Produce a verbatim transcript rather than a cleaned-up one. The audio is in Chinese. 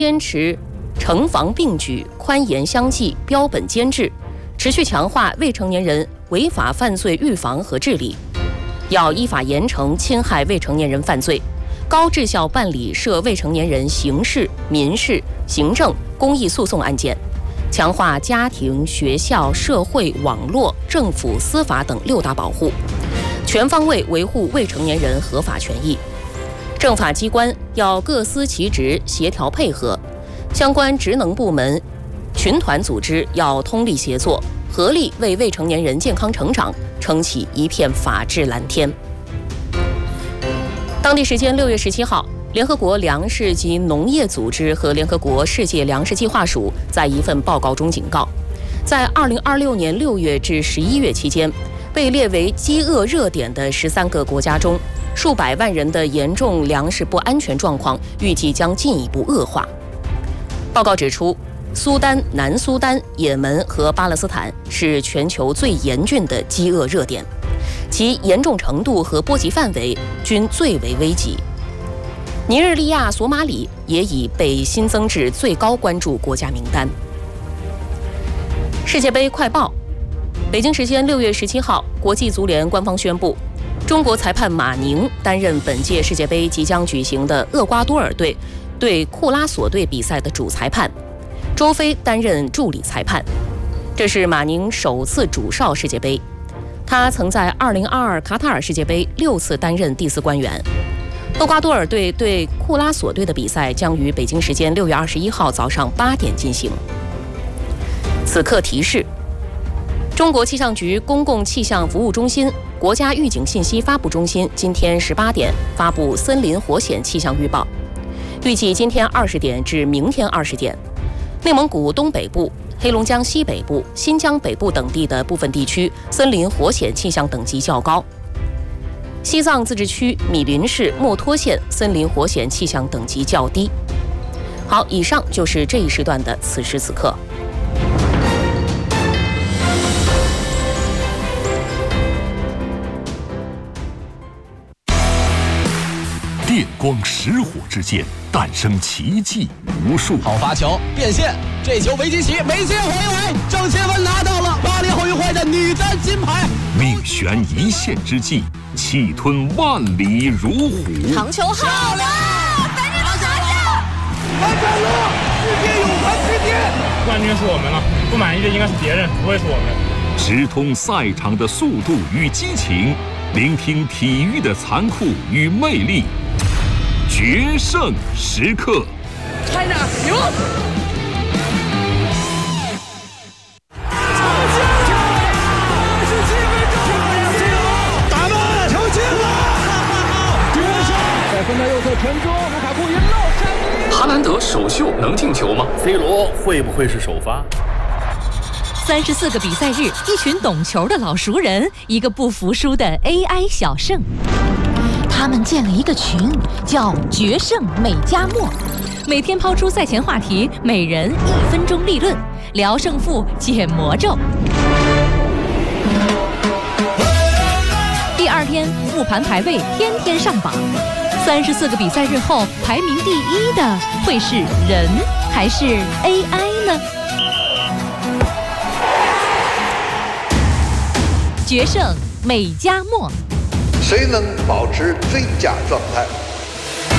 坚持城防并举、宽严相济、标本兼治，持续强化未成年人违法犯罪预防和治理，要依法严惩侵害未成年人犯罪，高质效办理涉未成年人刑事、民事、行政、公益诉讼案件，强化家庭、学校、社会、网络、政府、司法等六大保护，全方位维护未成年人合法权益。政法机关要各司其职，协调配合，相关职能部门、群团组织要通力协作，合力为未成年人健康成长撑起一片法治蓝天。当地时间六月十七号，联合国粮食及农业组织和联合国世界粮食计划署在一份报告中警告，在二零二六年六月至十一月期间，被列为饥饿热点的十三个国家中，数百万人的严重粮食不安全状况预计将进一步恶化。报告指出，苏丹、南苏丹、也门和巴勒斯坦是全球最严峻的饥饿热点，其严重程度和波及范围均最为危急。尼日利亚、索马里也已被新增至最高关注国家名单。世界杯快报，北京时间六月十七号，国际足联官方宣布，中国裁判马宁担任本届世界杯即将举行的厄瓜多尔队对库拉索队比赛的主裁判，周飞担任助理裁判。这是马宁首次主哨世界杯，他曾在二零二二卡塔尔世界杯六次担任第四官员。厄瓜多尔队对库拉索队的比赛将于北京时间六月二十一号早上八点进行。此刻提示：中国气象局公共气象服务中心、国家预警信息发布中心今天十八点发布森林火险气象预报，预计今天二十点至明天二十点，内蒙古东北部、黑龙江西北部、新疆北部等地的部分地区森林火险气象等级较高。西藏自治区米林市墨脱县森林火险气象等级较低。好，以上就是这一时段的此时此刻。 电光石火之间，诞生奇迹无数。 好发球，变线，这球没进起，没接回来，郑钦文拿到了巴黎奥运会的女单金牌。 命悬一线之际，气吞万里如虎。 长球好了，反正都拿下！ 完成了，世界泳坛之巅。 冠军是我们了，不满意的应该是别人，不会是我们。 直通赛场的速度与激情，聆听体育的残酷与魅力。决胜时刻 ，China 赢！ 打门，球进了！决胜！ 在分的右侧传中，卢卡库一漏闪。 哈兰德首秀能进球吗 ？C 罗会不会是首发？ 三十四个比赛日，一群懂球的老熟人，一个不服输的 A I 小胜。 他们建了一个群，叫“决胜美加墨”， 每天抛出赛前话题，每人一分钟立论，聊胜负，解魔咒。第二天复盘排位，天天上榜。三十四个比赛日后，排名第一的会是人还是 A I 呢？决胜美加墨。 谁能保持最佳状态？